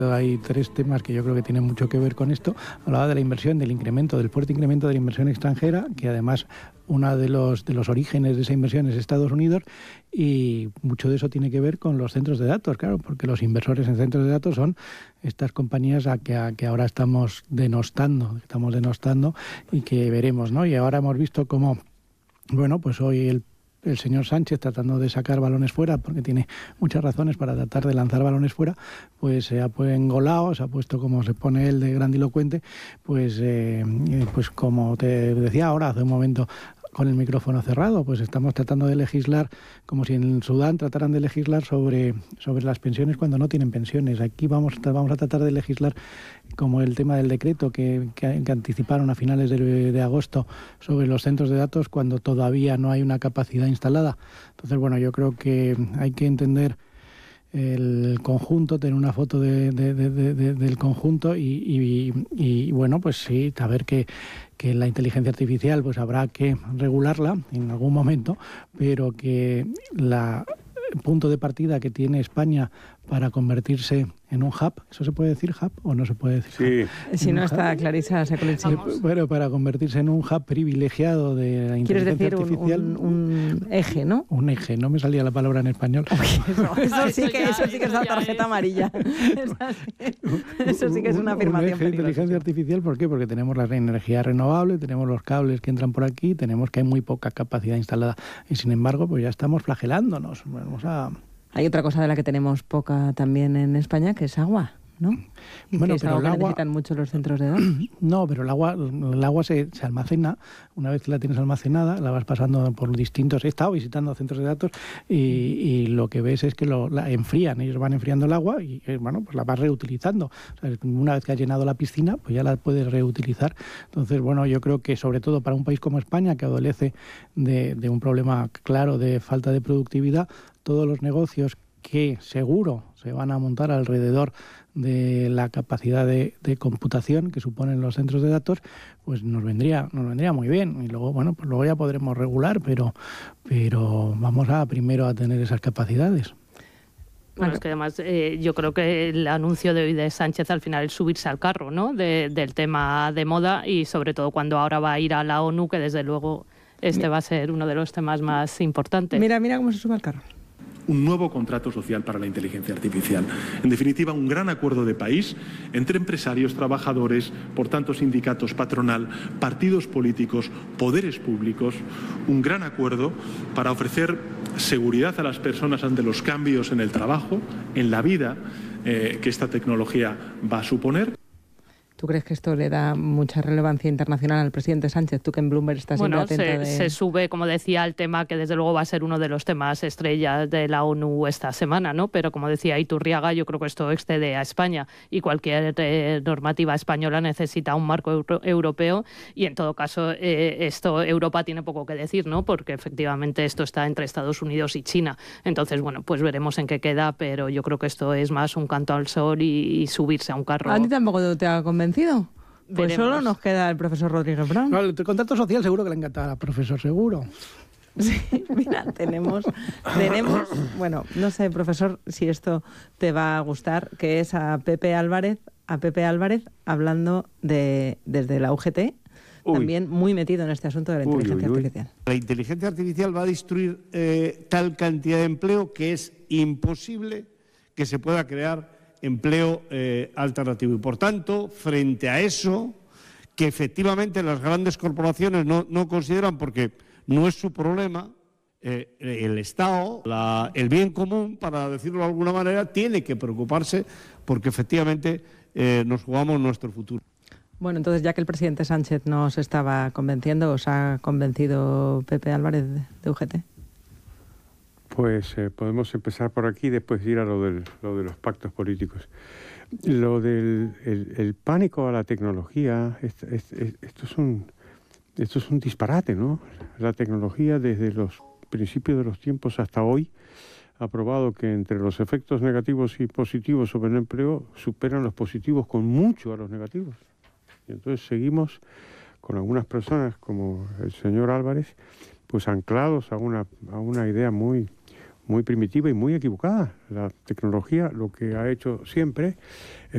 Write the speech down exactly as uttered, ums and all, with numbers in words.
Hay tres temas que yo creo que tienen mucho que ver con esto. Hablaba de la inversión, del incremento, del fuerte incremento de la inversión extranjera, que además uno de los, de los orígenes de esa inversión es Estados Unidos, y mucho de eso tiene que ver con los centros de datos, claro, porque los inversores en centros de datos son estas compañías a que, a que ahora estamos denostando, estamos denostando y que veremos, ¿no? Y ahora hemos visto cómo, bueno, pues hoy el el señor Sánchez, tratando de sacar balones fuera, porque tiene muchas razones para tratar de lanzar balones fuera, pues se ha pues engolado, se ha puesto, como se pone él de grandilocuente, pues, eh, pues como te decía ahora, hace un momento, con el micrófono cerrado, pues estamos tratando de legislar como si en Sudán trataran de legislar sobre, sobre las pensiones cuando no tienen pensiones. Aquí vamos, vamos a tratar de legislar como el tema del decreto que, que, que anticiparon a finales de, de agosto sobre los centros de datos cuando todavía no hay una capacidad instalada. Entonces, bueno, yo creo que hay que entender el conjunto, tener una foto de, de, de, de, del conjunto y, y, y, bueno, pues sí, saber que, que la inteligencia artificial pues habrá que regularla en algún momento, pero que la, el punto de partida que tiene España para convertirse en un hub, ¿eso se puede decir hub o no se puede decir? Sí. Si no está Clarisa, se colecciona. Bueno, para convertirse en un hub privilegiado de la inteligencia artificial. ¿Quieres decir un, un, un eje, no? Un eje, no me salía la palabra en español. Eso, eso, sí, que, eso sí que es la tarjeta amarilla. Eso sí que es una afirmación. Un eje de inteligencia artificial, ¿por qué? Porque tenemos la energía renovable, tenemos los cables que entran por aquí, tenemos que hay muy poca capacidad instalada y sin embargo pues ya estamos flagelándonos. Vamos a... Hay otra cosa de la que tenemos poca también en España, que es agua, ¿no? Bueno, que es pero algo el que agua necesitan mucho los centros de datos. No, pero el agua, el agua se, se almacena. Una vez que la tienes almacenada, la vas pasando por distintos. He estado visitando centros de datos y, y lo que ves es que lo, la enfrían. Ellos van enfriando el agua y bueno, pues la vas reutilizando. O sea, una vez que has llenado la piscina, pues ya la puedes reutilizar. Entonces, bueno, yo creo que sobre todo para un país como España, que adolece de, de un problema claro de falta de productividad, todos los negocios que seguro se van a montar alrededor de la capacidad de, de computación que suponen los centros de datos, pues nos vendría, nos vendría muy bien. Y luego, bueno, pues luego ya podremos regular, pero, pero vamos a primero a tener esas capacidades. Bueno, es que además eh, yo creo que el anuncio de hoy de Sánchez al final es subirse al carro, ¿no? De, del tema de moda y sobre todo cuando ahora va a ir a la ONU, que desde luego este va a ser uno de los temas más importantes. Mira, mira cómo se sube al carro. Un nuevo contrato social para la inteligencia artificial. En definitiva, un gran acuerdo de país entre empresarios, trabajadores, por tanto sindicatos, patronal, partidos políticos, poderes públicos, un gran acuerdo para ofrecer seguridad a las personas ante los cambios en el trabajo, en la vida eh, que esta tecnología va a suponer. ¿Tú crees que esto le da mucha relevancia internacional al presidente Sánchez? Tú que en Bloomberg estás bueno, siempre atenta se, de... se sube, como decía, al tema que desde luego va a ser uno de los temas estrellas de la ONU esta semana, ¿no? Pero como decía Iturriaga, yo creo que esto excede a España y cualquier eh, normativa española necesita un marco euro, europeo y en todo caso eh, esto Europa tiene poco que decir, ¿no? Porque efectivamente esto está entre Estados Unidos y China. Entonces, bueno, pues veremos en qué queda, pero yo creo que esto es más un canto al sol y, y subirse a un carro. ¿A ti tampoco te ha convencido? Pues Veremos. Solo nos queda el profesor Rodríguez Brown. No, el contrato social seguro que le encanta al profesor, seguro. Sí, mira, tenemos, tenemos, bueno, no sé, profesor, si esto te va a gustar, que es a Pepe Álvarez, a Pepe Álvarez hablando de desde la U G T, uy, también muy metido en este asunto de la inteligencia uy, uy, uy. artificial. La inteligencia artificial va a destruir eh, tal cantidad de empleo que es imposible que se pueda crear empleo eh, alternativo. Y, por tanto, frente a eso, que efectivamente las grandes corporaciones no, no consideran, porque no es su problema, eh, el Estado, la, el bien común, para decirlo de alguna manera, tiene que preocuparse porque efectivamente eh, nos jugamos nuestro futuro. Bueno, entonces, ya que el presidente Sánchez nos estaba convenciendo, ¿os ha convencido Pepe Álvarez de U G T? Pues eh, podemos empezar por aquí y después ir a lo, del, lo de los pactos políticos. Lo del el, el pánico a la tecnología, es, es, es, esto, es un, esto es un disparate, ¿no? La tecnología desde los principios de los tiempos hasta hoy ha probado que entre los efectos negativos y positivos sobre el empleo superan los positivos con mucho a los negativos. Y entonces seguimos con algunas personas como el señor Álvarez, pues anclados a una, a una idea muy... muy primitiva y muy equivocada. La tecnología lo que ha hecho siempre es